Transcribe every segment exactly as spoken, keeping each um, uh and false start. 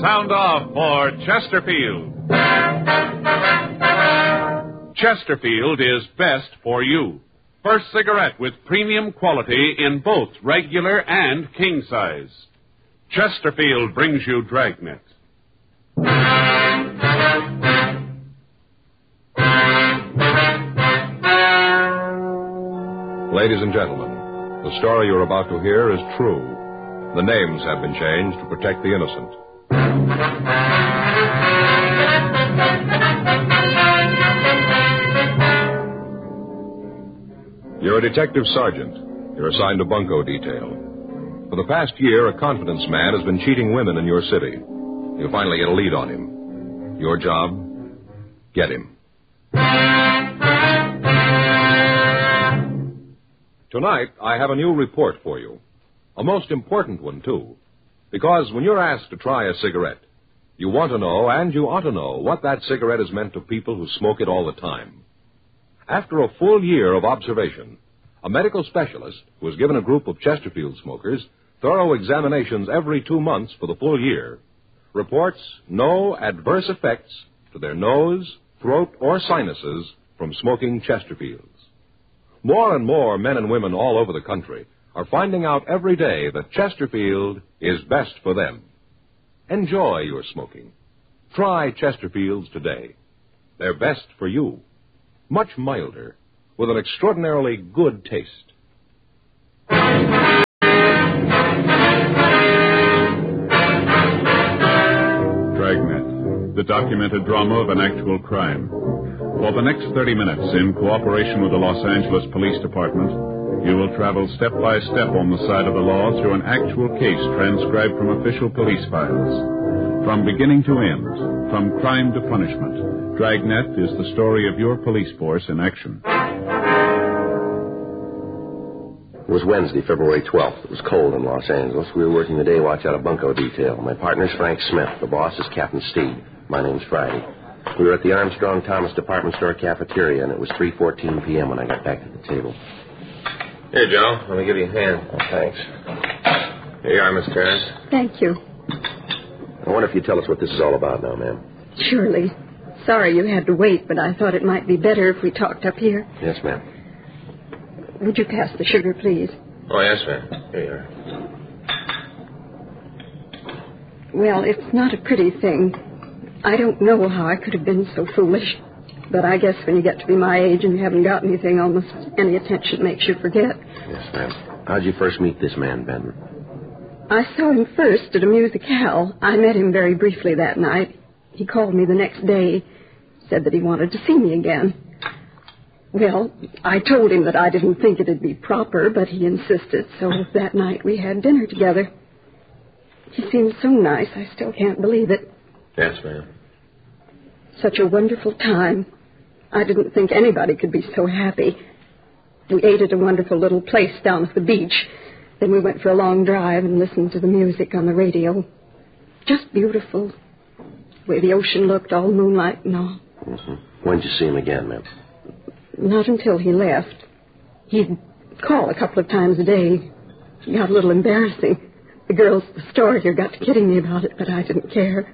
sound off for Chesterfield. Chesterfield is best for you. First cigarette with premium quality in both regular and king size. Chesterfield brings you Dragnet. Ladies and gentlemen, the story you're about to hear is true. The names have been changed to protect the innocent. You're a detective sergeant. You're assigned to bunco detail. For the past year, a confidence man has been cheating women in your city. You finally get a lead on him. Your job? Get him. Tonight, I have a new report for you. A most important one, too. Because when you're asked to try a cigarette, you want to know, and you ought to know, what that cigarette has meant to people who smoke it all the time. After a full year of observation, a medical specialist who has given a group of Chesterfield smokers thorough examinations every two months for the full year reports no adverse effects to their nose, throat, or sinuses from smoking Chesterfields. More and more men and women all over the country are finding out every day that Chesterfield is best for them. Enjoy your smoking. Try Chesterfields today. They're best for you. Much milder, with an extraordinarily good taste. Dragnet, the documented drama of an actual crime. For the next thirty minutes, in cooperation with the Los Angeles Police Department, you will travel step by step on the side of the law through an actual case transcribed from official police files. From beginning to end, from crime to punishment, Dragnet is the story of your police force in action. It was Wednesday, February twelfth. It was cold in Los Angeles. We were working the day watch out of bunco detail. My partner's Frank Smith. The boss is Captain Steed. My name's Friday. We were at the Armstrong Thomas department store cafeteria, and it was three fourteen p.m. when I got back to the table. Here, Joe. Let me give you a hand. Oh, thanks. Here you are, Miss Terrace. Thank you. I wonder if you'd tell us what this is all about now, ma'am. Surely. Sorry you had to wait, but I thought it might be better if we talked up here. Yes, ma'am. Would you pass the sugar, please? Oh, yes, ma'am. Here you are. Well, it's not a pretty thing. I don't know how I could have been so foolish. But I guess when you get to be my age and you haven't got anything, almost any attention makes you forget. Yes, ma'am. How'd you first meet this man, Ben? I saw him first at a musicale. I met him very briefly that night. He called me the next day, said that he wanted to see me again. Well, I told him that I didn't think it'd be proper, but he insisted, so that night we had dinner together. He seemed so nice, I still can't believe it. Yes, ma'am. Such a wonderful time. I didn't think anybody could be so happy. We ate at a wonderful little place down at the beach. Then we went for a long drive and listened to the music on the radio. Just beautiful. The way the ocean looked, all moonlight and all. Mm-hmm. When did you see him again, ma'am? Not until he left. He'd call a couple of times a day. It got a little embarrassing. The girls at the store here got to kidding me about it, but I didn't care.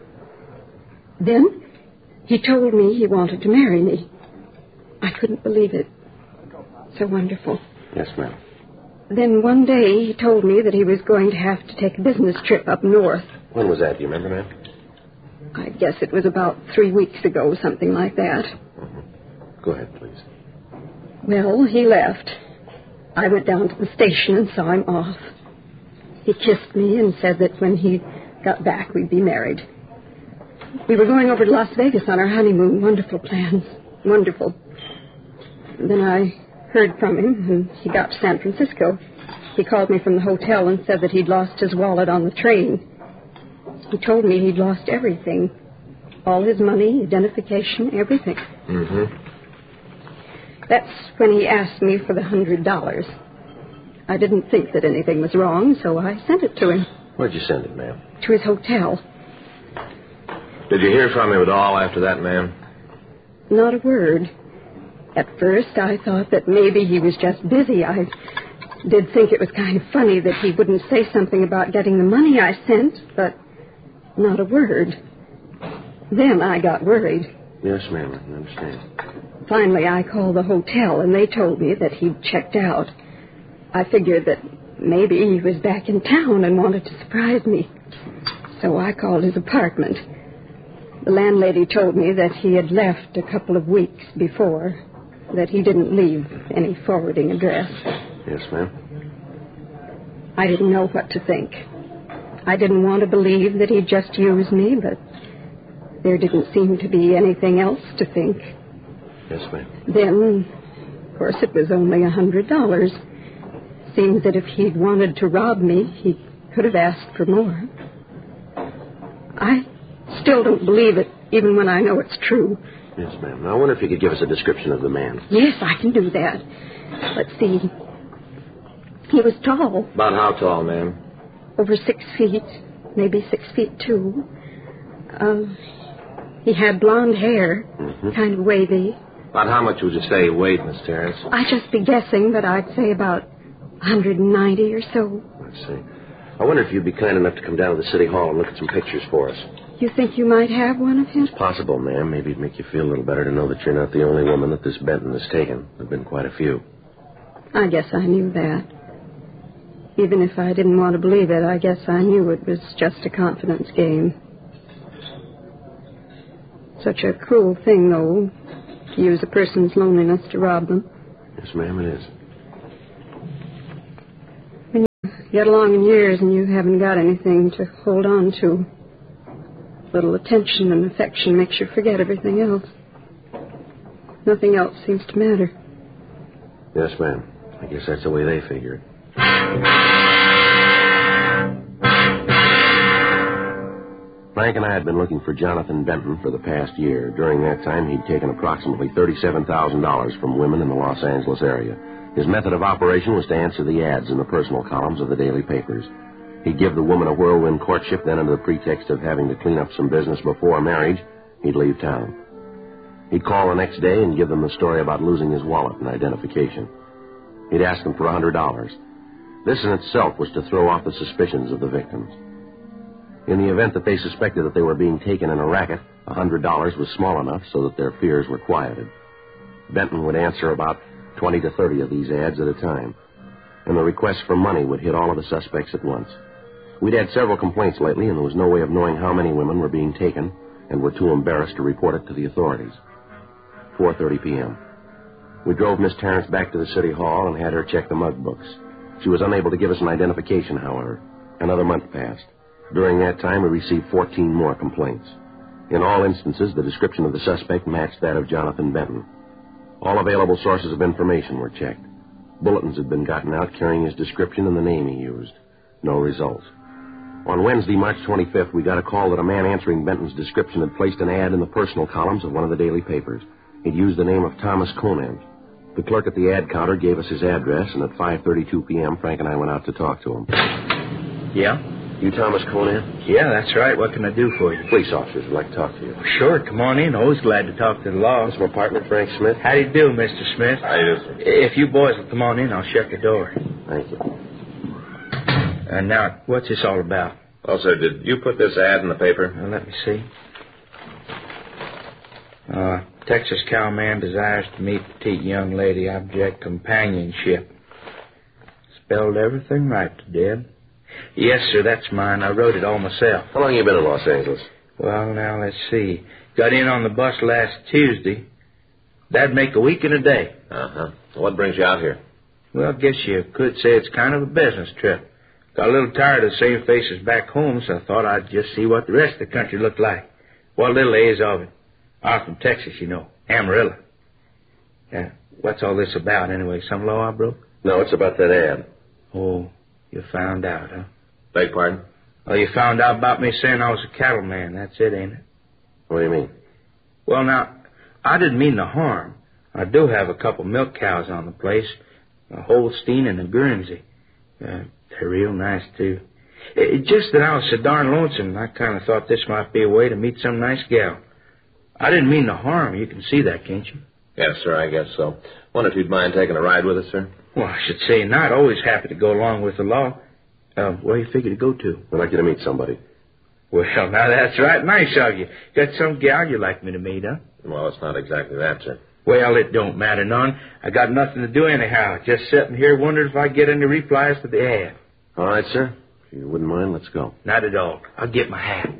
Then he told me he wanted to marry me. I couldn't believe it. So wonderful. Yes, ma'am. Then one day he told me that he was going to have to take a business trip up north. When was that? Do you remember, ma'am? I guess it was about three weeks ago, something like that. Mm-hmm. Go ahead, please. Well, he left. I went down to the station and saw him off. He kissed me and said that when he got back, we'd be married. We were going over to Las Vegas on our honeymoon. Wonderful plans. Wonderful. And then I heard from him, and he got to San Francisco. He called me from the hotel and said that he'd lost his wallet on the train. He told me he'd lost everything. All his money, identification, everything. Mm-hmm. That's when he asked me for the hundred dollars. I didn't think that anything was wrong, so I sent it to him. Where'd you send it, ma'am? To his hotel. Did you hear from him at all after that, ma'am? Not a word. At first, I thought that maybe he was just busy. I did think it was kind of funny that he wouldn't say something about getting the money I sent, but Not a word. Then I got worried. Yes, ma'am, I can understand. Finally, I called the hotel, and they told me that he'd checked out. I figured that maybe he was back in town and wanted to surprise me. So I called his apartment. The landlady told me that he had left a couple of weeks before, that he didn't leave any forwarding address. Yes, ma'am. I didn't know what to think. I didn't want to believe that he'd just used me, but there didn't seem to be anything else to think. Yes, ma'am. Then, of course, it was only a hundred dollars. Seems that if he'd wanted to rob me, he could have asked for more. I still don't believe it, even when I know it's true. Yes, ma'am. Now, I wonder if you could give us a description of the man. Yes, I can do that. Let's see. He was tall. About how tall, ma'am? Over six feet, maybe six feet two. Uh, he had blonde hair, mm-hmm. kind of wavy. About how much would you say he weighed, Miss Terrence? I'd just be guessing, but I'd say about one hundred ninety or so. I see. I wonder if you'd be kind enough to come down to the city hall and look at some pictures for us. You think you might have one of him? It's possible, ma'am. Maybe it'd make you feel a little better to know that you're not the only woman that this Benton has taken. There have been quite a few. I guess I knew that. Even if I didn't want to believe it, I guess I knew it was just a confidence game. Such a cruel thing, though, to use a person's loneliness to rob them. Yes, ma'am, it is. When you get along in years and you haven't got anything to hold on to, little attention and affection makes you forget everything else. Nothing else seems to matter. Yes, ma'am. I guess that's the way they figure it. Frank and I had been looking for Jonathan Benton for the past year. During that time, he'd taken approximately thirty-seven thousand dollars from women in the Los Angeles area. His method of operation was to answer the ads in the personal columns of the daily papers. He'd give the woman a whirlwind courtship, then under the pretext of having to clean up some business before marriage, he'd leave town. He'd call the next day and give them the story about losing his wallet and identification. He'd ask them for one hundred dollars. This in itself was to throw off the suspicions of the victims. In the event that they suspected that they were being taken in a racket, one hundred dollars was small enough so that their fears were quieted. Benton would answer about twenty to thirty of these ads at a time, and the requests for money would hit all of the suspects at once. We'd had several complaints lately, and there was no way of knowing how many women were being taken and were too embarrassed to report it to the authorities. four thirty p.m. We drove Miss Terrence back to the city hall and had her check the mug books. She was unable to give us an identification, however. Another month passed. During that time, we received fourteen more complaints. In all instances, the description of the suspect matched that of Jonathan Benton. All available sources of information were checked. Bulletins had been gotten out carrying his description and the name he used. No results. On Wednesday, March twenty-fifth, we got a call that a man answering Benton's description had placed an ad in the personal columns of one of the daily papers. He'd used the name of Thomas Conant. The clerk at the ad counter gave us his address, and at five thirty-two p.m., Frank and I went out to talk to him. Yeah? You Thomas Conant? Yeah, that's right. What can I do for you? Police officers would like to talk to you. Sure, come on in. Always glad to talk to the law. This is my partner, Frank Smith. How do you do, Mister Smith? How do you do, sir? If you boys will come on in, I'll shut the door. Thank you. And now, what's this all about? Well, sir, did you put this ad in the paper? Well, let me see. Uh, Texas cowman desires to meet petite young lady, object companionship. Spelled everything right to Deb. Yes, sir, that's mine. I wrote it all myself. How long have you been in Los Angeles? Well, now, let's see. Got in on the bus last Tuesday. That'd make a week and a day. Uh-huh. What brings you out here? Well, I guess you could say it's kind of a business trip. Got a little tired of the same faces back home, so I thought I'd just see what the rest of the country looked like. What little is of it. I'm from Texas, you know. Amarillo. Yeah, what's all this about, anyway? Some law I broke? No, it's about that ad. Oh, you found out, huh? Beg pardon? Oh, you found out about me saying I was a cattleman. That's it, ain't it? What do you mean? Well, now, I didn't mean no harm. I do have a couple milk cows on the place, a Holstein and a Guernsey. Uh, they're real nice, too. It, just that I was so darn lonesome, I kind of thought this might be a way to meet some nice gal. I didn't mean no harm. You can see that, can't you? Yes, sir, I guess so. Wonder if you'd mind taking a ride with us, sir? Well, I should say not. Always happy to go along with the law. Uh, where you figure to go to? I'd like you to meet somebody. Well, now that's right nice of you. Got some gal you'd like me to meet, huh? Well, it's not exactly that, sir. Well, it don't matter none. I got nothing to do anyhow. Just sitting here wondering if I get any replies to the ad. All right, sir. If you wouldn't mind, let's go. Not at all. I'll get my hat.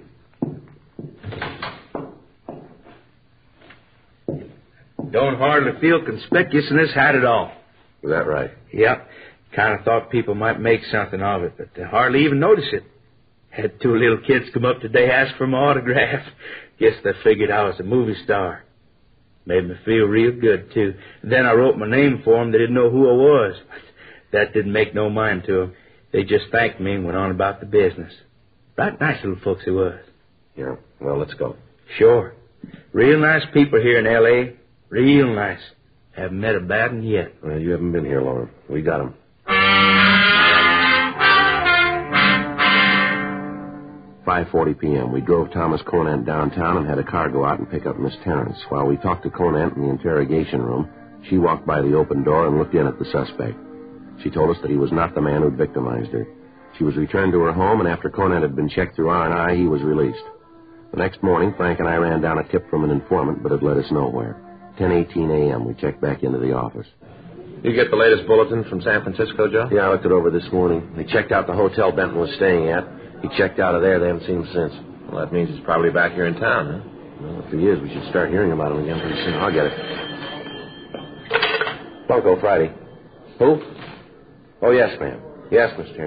Don't hardly feel conspicuous in this hat at all. Is that right? Yep. Kind of thought people might make something of it, but they hardly even notice it. Had two little kids come up today, ask for my autograph. Guess they figured I was a movie star. Made me feel real good, too. Then I wrote my name for them. They didn't know who I was. That didn't make no mind to them. They just thanked me and went on about the business. Right nice little folks they was. Yeah. Well, let's go. Sure. Real nice people here in L A Real nice. Haven't met a bad one yet. Well, you haven't been here long. We got 'em. five forty p.m. We drove Thomas Conant downtown and had a car go out and pick up Miss Terrence. While we talked to Conant in the interrogation room, she walked by the open door and looked in at the suspect. She told us that he was not the man who'd victimized her. She was returned to her home, and after Conant had been checked through R and I, he was released. The next morning, Frank and I ran down a tip from an informant, but it led us nowhere. ten eighteen a.m., we checked back into the office. You get the latest bulletin from San Francisco, Joe? Yeah, I looked it over this morning. They checked out the hotel Benton was staying at. He checked out of there. They haven't seen him since. Well, that means he's probably back here in town, huh? Well, if he is, we should start hearing about him again pretty soon. I'll get it. Bunko, Friday. Who? Oh, yes, ma'am. Yes, Mister